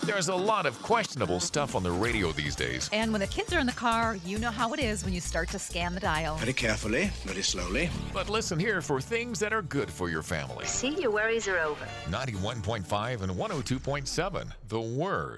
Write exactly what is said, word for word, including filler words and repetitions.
There's a lot of questionable stuff on the radio these days. And when the kids are in the car, you know how it is when you start to scan the dial. Very carefully, very slowly. But listen here for things that are good for your family. See, your worries are over. ninety-one point five and one oh two point seven, The Word.